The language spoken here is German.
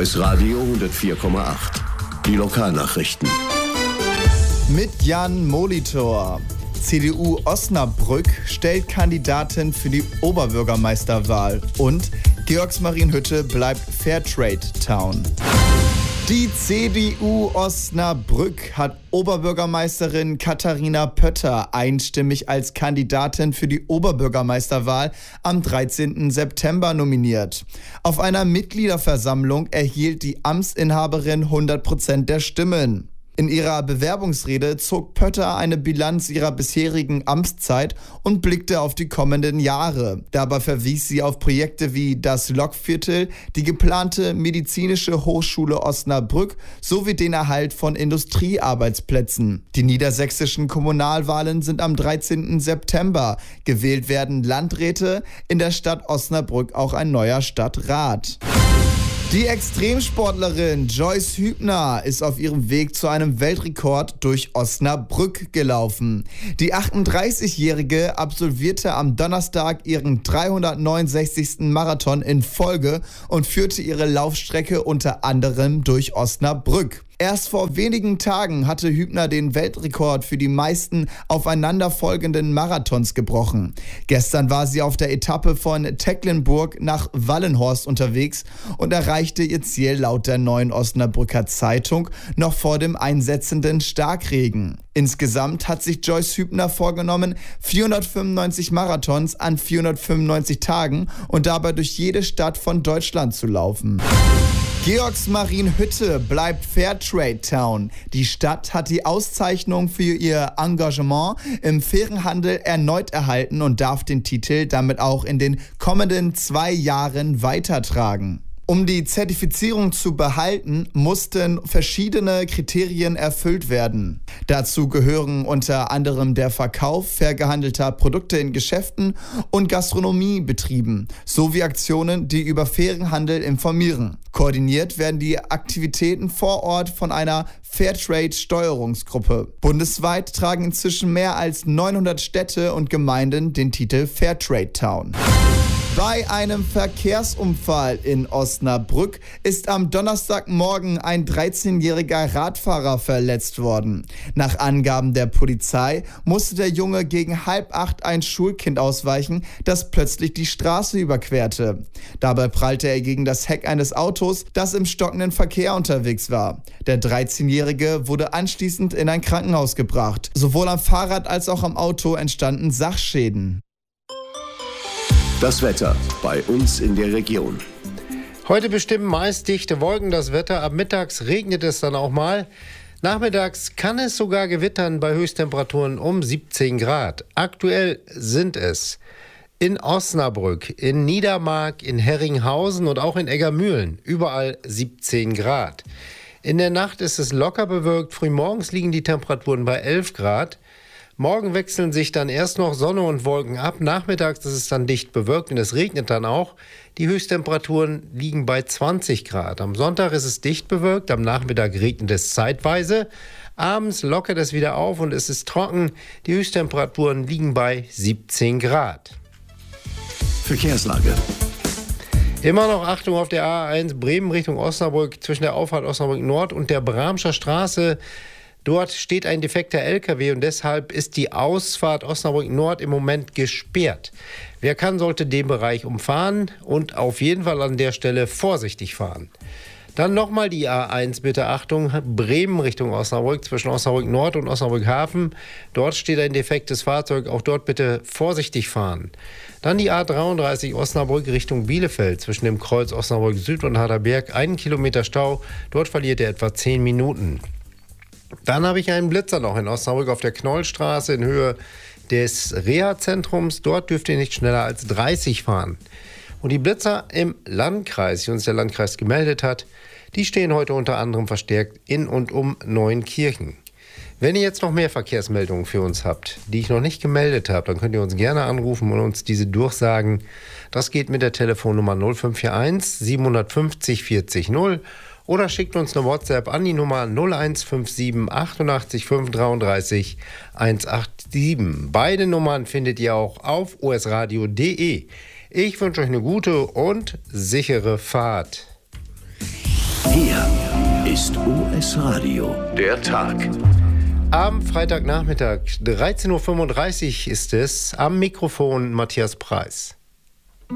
Voice Radio 104,8. Die Lokalnachrichten. Mit Jan Molitor. CDU Osnabrück stellt Kandidatin für die Oberbürgermeisterwahl. Und Georgsmarienhütte bleibt Fairtrade-Town. Die CDU Osnabrück hat Oberbürgermeisterin Katharina Pötter einstimmig als Kandidatin für die Oberbürgermeisterwahl am 13. September nominiert. Auf einer Mitgliederversammlung erhielt die Amtsinhaberin 100% der Stimmen. In ihrer Bewerbungsrede zog Pötter eine Bilanz ihrer bisherigen Amtszeit und blickte auf die kommenden Jahre. Dabei verwies sie auf Projekte wie das Lokviertel, die geplante Medizinische Hochschule Osnabrück sowie den Erhalt von Industriearbeitsplätzen. Die niedersächsischen Kommunalwahlen sind am 13. September. Gewählt werden Landräte, in der Stadt Osnabrück auch ein neuer Stadtrat. Die Extremsportlerin Joyce Hübner ist auf ihrem Weg zu einem Weltrekord durch Osnabrück gelaufen. Die 38-Jährige absolvierte am Donnerstag ihren 369. Marathon in Folge und führte ihre Laufstrecke unter anderem durch Osnabrück. Erst vor wenigen Tagen hatte Hübner den Weltrekord für die meisten aufeinanderfolgenden Marathons gebrochen. Gestern war sie auf der Etappe von Tecklenburg nach Wallenhorst unterwegs und erreichte ihr Ziel laut der Neuen Osnabrücker Zeitung noch vor dem einsetzenden Starkregen. Insgesamt hat sich Joyce Hübner vorgenommen, 495 Marathons an 495 Tagen und dabei durch jede Stadt von Deutschland zu laufen. Georgsmarienhütte bleibt Fairtrade-Town. Die Stadt hat die Auszeichnung für ihr Engagement im fairen Handel erneut erhalten und darf den Titel damit auch in den kommenden 2 Jahren weitertragen. Um die Zertifizierung zu behalten, mussten verschiedene Kriterien erfüllt werden. Dazu gehören unter anderem der Verkauf fair gehandelter Produkte in Geschäften und Gastronomiebetrieben sowie Aktionen, die über fairen Handel informieren. Koordiniert werden die Aktivitäten vor Ort von einer Fairtrade-Steuerungsgruppe. Bundesweit tragen inzwischen mehr als 900 Städte und Gemeinden den Titel Fairtrade-Town. Bei einem Verkehrsunfall in Osnabrück ist am Donnerstagmorgen ein 13-jähriger Radfahrer verletzt worden. Nach Angaben der Polizei musste der Junge gegen 7:30 ein Schulkind ausweichen, das plötzlich die Straße überquerte. Dabei prallte er gegen das Heck eines Autos, das im stockenden Verkehr unterwegs war. Der 13-Jährige wurde anschließend in ein Krankenhaus gebracht. Sowohl am Fahrrad als auch am Auto entstanden Sachschäden. Das Wetter bei uns in der Region. Heute bestimmen meist dichte Wolken das Wetter. Ab mittags regnet es dann auch mal. Nachmittags kann es sogar gewittern bei Höchsttemperaturen um 17 Grad. Aktuell sind es in Osnabrück, in Niedermark, in Herringhausen und auch in Eggermühlen überall 17 Grad. In der Nacht ist es locker bewölkt. Frühmorgens liegen die Temperaturen bei 11 Grad. Morgen wechseln sich dann erst noch Sonne und Wolken ab. Nachmittags ist es dann dicht bewölkt und es regnet dann auch. Die Höchsttemperaturen liegen bei 20 Grad. Am Sonntag ist es dicht bewölkt, am Nachmittag regnet es zeitweise. Abends lockert es wieder auf und es ist trocken. Die Höchsttemperaturen liegen bei 17 Grad. Verkehrslage. Immer noch Achtung auf der A1 Bremen Richtung Osnabrück zwischen der Auffahrt Osnabrück Nord und der Bramscher Straße. Dort steht ein defekter LKW und deshalb ist die Ausfahrt Osnabrück Nord im Moment gesperrt. Wer kann, sollte den Bereich umfahren und auf jeden Fall an der Stelle vorsichtig fahren. Dann nochmal die A1, bitte Achtung, Bremen Richtung Osnabrück zwischen Osnabrück Nord und Osnabrück Hafen. Dort steht ein defektes Fahrzeug, auch dort bitte vorsichtig fahren. Dann die A33 Osnabrück Richtung Bielefeld zwischen dem Kreuz Osnabrück Süd und Harderberg. 1 Kilometer Stau, dort verliert er etwa 10 Minuten. Dann habe ich einen Blitzer noch in Osnabrück auf der Knollstraße in Höhe des Reha-Zentrums. Dort dürft ihr nicht schneller als 30 fahren. Und die Blitzer im Landkreis, die uns der Landkreis gemeldet hat, die stehen heute unter anderem verstärkt in und um Neuenkirchen. Wenn ihr jetzt noch mehr Verkehrsmeldungen für uns habt, die ich noch nicht gemeldet habe, dann könnt ihr uns gerne anrufen und uns diese durchsagen. Das geht mit der Telefonnummer 0541 750 40 0 oder schickt uns eine WhatsApp an die Nummer 0157 88 533 187. Beide Nummern findet ihr auch auf osradio.de. Ich wünsche euch eine gute und sichere Fahrt. Hier ist US Radio, der Tag. Am Freitagnachmittag, 13.35 Uhr ist es, am Mikrofon Matthias Preis.